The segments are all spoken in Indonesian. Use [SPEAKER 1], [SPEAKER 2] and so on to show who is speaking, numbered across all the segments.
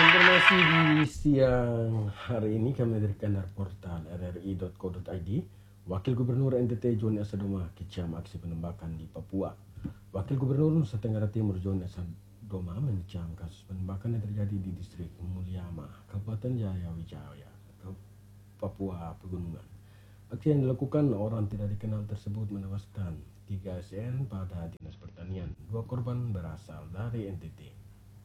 [SPEAKER 1] Informasi di siang hari ini kami hadirkan dari portal rri.co.id. Wakil Gubernur NTT Joni Asadoma kecam aksi penembakan di Papua. Wakil Gubernur Nusa Tenggara Timur Joni Asadoma mengecam kasus penembakan yang terjadi di distrik Mulyama, Kabupaten Jaya Wijaya, Papua Pegunungan. Aksi yang dilakukan orang tidak dikenal tersebut menewaskan 3 ASN pada Dinas Pertanian. 2 korban berasal dari NTT.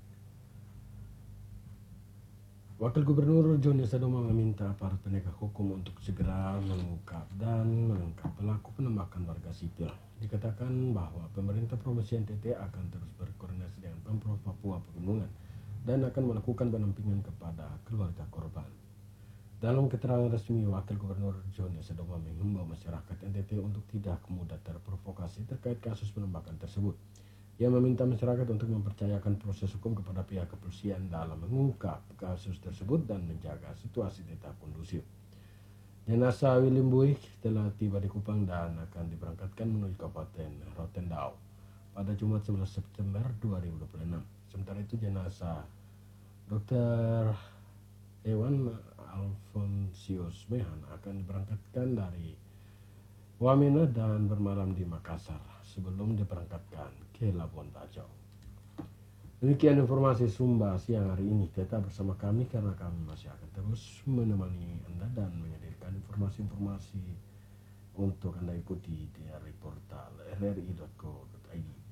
[SPEAKER 1] Wakil Gubernur Joni Asadoma meminta aparat penegak hukum untuk segera mengungkap dan menangkap pelaku penembakan warga sipil. Dikatakan bahwa pemerintah Provinsi NTT akan terus berkoordinasi dengan Pemprov Papua Pegunungan dan akan melakukan pendampingan kepada keluarga korban. Dalam keterangan resmi, Wakil Gubernur Joni Asadoma menghimbau masyarakat NTT untuk tidak mudah terprovokasi terkait kasus penembakan tersebut. Ia meminta masyarakat untuk mempercayakan proses hukum kepada pihak kepolisian dalam mengungkap kasus tersebut dan menjaga situasi tetap kondusif. Jenazah William Buik telah tiba di Kupang dan akan diberangkatkan menuju Kabupaten Rotendao pada Jumat 11 September 2026. Sementara itu jenazah Dr. Ewan Alfonsius Mehan akan diberangkatkan dari Wamena dan bermalam di Makassar sebelum diberangkatkan ke Labuan Bajo. Demikian informasi Sumba siang hari ini. Tetap bersama kami karena kami masih akan terus menemani Anda dan menghadirkan informasi-informasi untuk Anda ikuti dari portal rri.co.id.